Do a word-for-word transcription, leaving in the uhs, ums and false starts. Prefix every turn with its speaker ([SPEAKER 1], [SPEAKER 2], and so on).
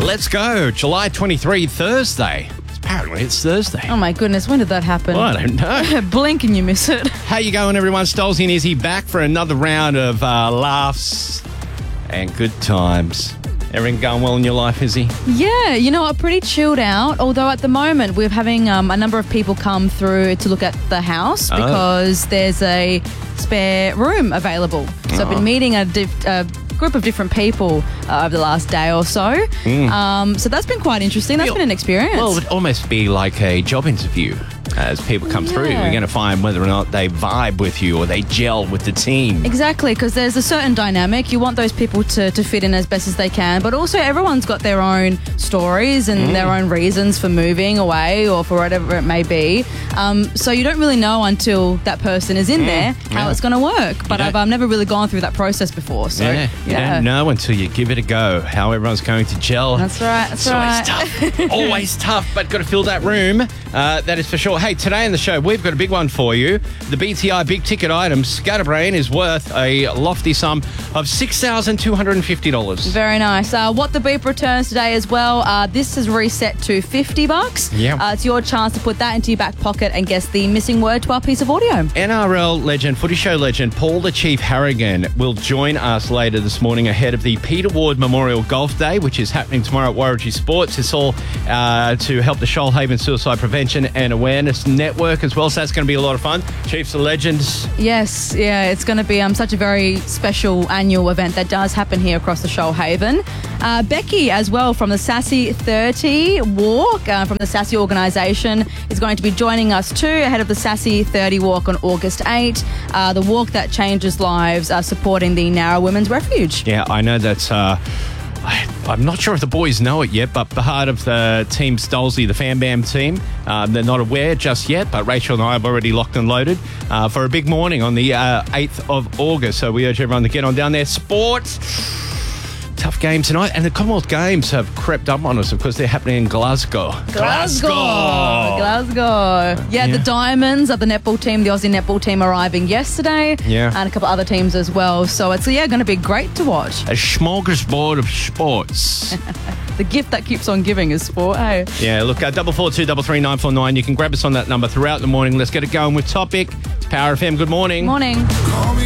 [SPEAKER 1] Let's go. July twenty-third, Thursday. Apparently it's Thursday.
[SPEAKER 2] Oh my goodness, when did that happen?
[SPEAKER 1] Well, I don't know.
[SPEAKER 2] Blink and you miss it.
[SPEAKER 1] How you going, everyone? Stolzy and Izzy back for another round of uh, laughs and good times. Everything going well in your life, Izzy?
[SPEAKER 2] Yeah, you know what, pretty chilled out. Although at the moment we're having um, a number of people come through to look at the house
[SPEAKER 1] Oh.
[SPEAKER 2] because there's a spare room available. So I've
[SPEAKER 1] Oh.
[SPEAKER 2] been meeting a, diff- a group of different people uh, over the last day or so.
[SPEAKER 1] Mm.
[SPEAKER 2] Um, so that's been quite interesting. That's
[SPEAKER 1] Feel-
[SPEAKER 2] been an experience.
[SPEAKER 1] Well, it would almost be like a job interview. As people come through,
[SPEAKER 2] Yeah.
[SPEAKER 1] you're going to find whether or not they vibe with you or they gel with the team.
[SPEAKER 2] Exactly, because there's a certain dynamic. You want those people to, to fit in as best as they can, but also everyone's got their own stories and
[SPEAKER 1] Mm.
[SPEAKER 2] their own reasons for moving away or for whatever it may be. Um, so you don't really know until that person is in there how
[SPEAKER 1] yeah.
[SPEAKER 2] it's going to work. But
[SPEAKER 1] You
[SPEAKER 2] I've
[SPEAKER 1] don't-
[SPEAKER 2] um, never really gone through that process before. So
[SPEAKER 1] yeah, you don't know until you give it a go how everyone's going to gel.
[SPEAKER 2] That's right. That's
[SPEAKER 1] It's
[SPEAKER 2] right.
[SPEAKER 1] always tough. Always tough, but got to fill that room. Uh, that is for sure. Hey, today in the show, we've got a big one for you. The B T I big ticket item, Scatterbrain, is worth a lofty sum of six thousand two hundred fifty dollars.
[SPEAKER 2] Very nice. Uh, what the Beep returns today as well. Uh, this is reset to fifty bucks.
[SPEAKER 1] Yeah.
[SPEAKER 2] Uh, it's your chance to put that into your back pocket and guess the missing word to our piece of audio.
[SPEAKER 1] N R L legend, footy show legend, Paul the Chief Harrigan will join us later this morning ahead of the Peter Ward Memorial Golf Day, which is happening tomorrow at Warrior Sports. It's all uh, to help the Shoalhaven Suicide Prevention and Awareness Network as well, so that's going to be a lot of fun. Chiefs the legends.
[SPEAKER 2] Yes, yeah, it's going to be um, such a very special annual event that does happen here across the Shoalhaven. Uh, Becky, as well, from the Sassy thirty Walk, uh, from the Sassy organisation, is going to be joining us too ahead of the Sassy thirty Walk on August eighth, uh, the walk that changes lives, uh, supporting the Narrow Women's Refuge.
[SPEAKER 1] Yeah, I know that's... Uh, I, I'm not sure if the boys know it yet, but part of the Team Stolzy, the Fan Bam team, um, they're not aware just yet, but Rachel and I have already locked and loaded uh, for a big morning on the uh, eighth of August. So we urge everyone to get on down there. Sports, tough game tonight. And the Commonwealth Games have crept up on us because they're happening in Glasgow.
[SPEAKER 2] Glasgow. Glasgow. Yeah,
[SPEAKER 1] Yeah.
[SPEAKER 2] the Diamonds of the netball team, the Aussie netball team arriving yesterday.
[SPEAKER 1] Yeah.
[SPEAKER 2] And a couple other teams as well. So it's, yeah, going to be great to watch.
[SPEAKER 1] A smorgasbord of sports.
[SPEAKER 2] The gift that keeps on giving is sport, hey?
[SPEAKER 1] Yeah, look, uh, double four two double three nine four nine. You can grab us on that number throughout the morning. Let's get it going with topic. It's Power F M. Good morning.
[SPEAKER 2] Morning.